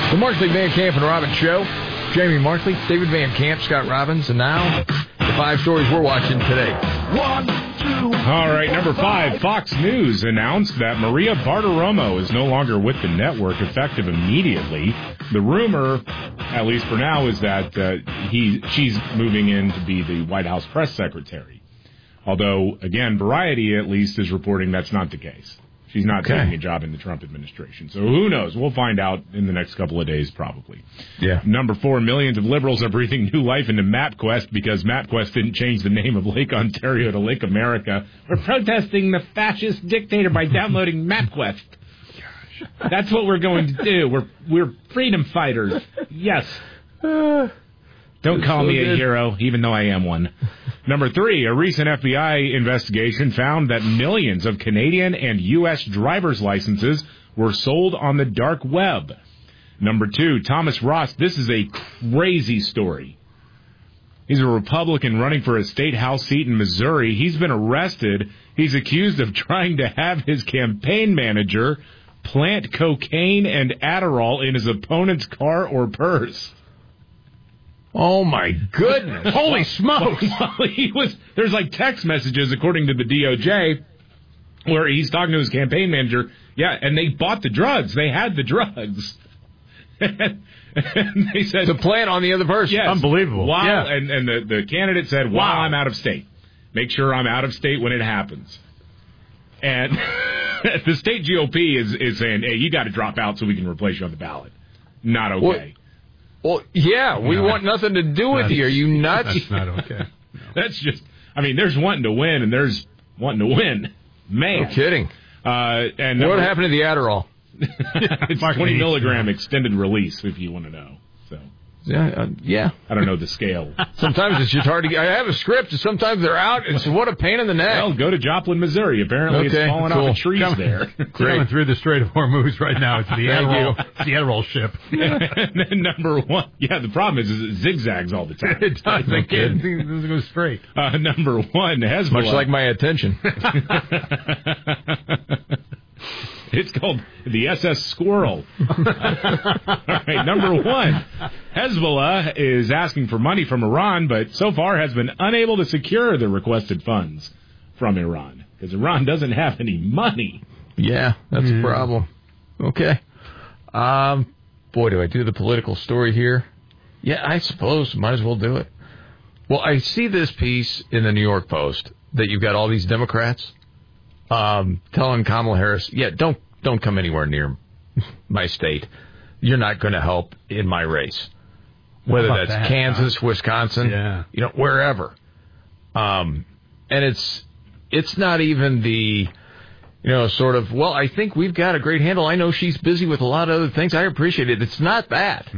The Markley, Van Camp, and Robbins Show. Jamie Markley, David Van Camp, Scott Robbins, and now the 5 stories we're watching today. 1, 2. All right, number 5, Fox News announced that Maria Bartiromo is no longer with the network, effective immediately. The rumor, at least for now, is that she's moving in to be the White House press secretary. Although, again, Variety at least is reporting that's not the case. She's not taking a job in the Trump administration. So who knows? We'll find out in the next couple of days, probably. Yeah. Number 4, millions of liberals are breathing new life into MapQuest because MapQuest didn't change the name of Lake Ontario to Lake America. We're protesting the fascist dictator by downloading MapQuest. Gosh. That's what we're going to do. We're freedom fighters. Yes. Don't call me a hero, even though I am one. Number 3, a recent FBI investigation found that millions of Canadian and U.S. driver's licenses were sold on the dark web. Number 2, Thomas Ross. This is a crazy story. He's a Republican running for a state house seat in Missouri. He's been arrested. He's accused of trying to have his campaign manager plant cocaine and Adderall in his opponent's car or purse. Oh, my goodness. Holy smokes. There's like text messages, according to the DOJ, where he's talking to his campaign manager. Yeah, and they bought the drugs. They had the drugs. And they said... To plant on the other person. Yes, unbelievable. And the candidate said, while I'm out of state. Make sure I'm out of state when it happens. And the state GOP is saying, hey, you got to drop out so we can replace you on the ballot. Not okay. Well, yeah, we want nothing to do with you. Are you nuts? That's not okay. No. That's just, there's wanting to win, and there's wanting to win. Man. No kidding. And what happened to the Adderall? It's 20 milligram extended release, if you want to know. So. Yeah. I don't know the scale. Sometimes it's just hard to get. I have a script, and sometimes they're out. It's what a pain in the neck. Well, go to Joplin, Missouri. Apparently it's falling off the trees there. Coming through the Strait of Hormuz right now. It's the Adderall ship. And then number 1. Yeah, the problem is it zigzags all the time. It does. It doesn't go straight. Number 1, Hezbollah. Much like my attention. It's called the SS Squirrel. All right, number 1, Hezbollah is asking for money from Iran, but so far has been unable to secure the requested funds from Iran because Iran doesn't have any money. Yeah, that's a problem. Okay. Boy, do I do the political story here? Yeah, I suppose. Might as well do it. Well, I see this piece in the New York Post that you've got all these Democrats telling Kamala Harris, don't come anywhere near my state. You're not going to help in my race. Whether that's Kansas, Wisconsin, wherever. And it's not even the, sort of, well, I think we've got a great handle. I know she's busy with a lot of other things. I appreciate it. It's not that.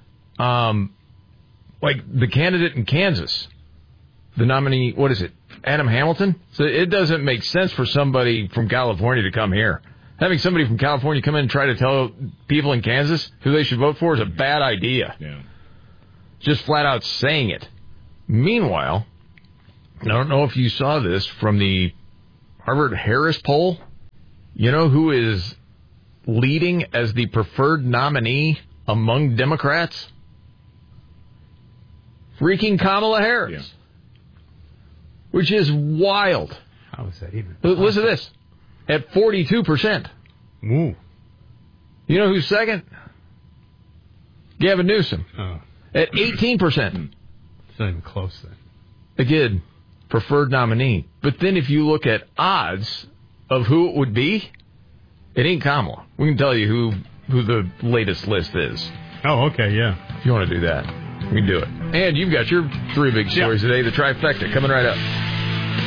Like the candidate in Kansas, the nominee, what is it? Adam Hamilton? So it doesn't make sense for somebody from California to come here. Having somebody from California come in and try to tell people in Kansas who they should vote for is a bad idea. Yeah. Just flat out saying it. Meanwhile, I don't know if you saw this from the Harvard-Harris poll. You know who is leading as the preferred nominee among Democrats? Freaking Kamala Harris. Yeah. Which is wild. How is that even? Listen to this. At 42%. Ooh. You know who's second? Gavin Newsom. Oh. At 18%. It's not even close then. Again, preferred nominee. But then if you look at odds of who it would be, it ain't Kamala. We can tell you who the latest list is. Oh, okay, yeah. If you want to do that, we can do it. And you've got your 3 big stories today, the trifecta, coming right up.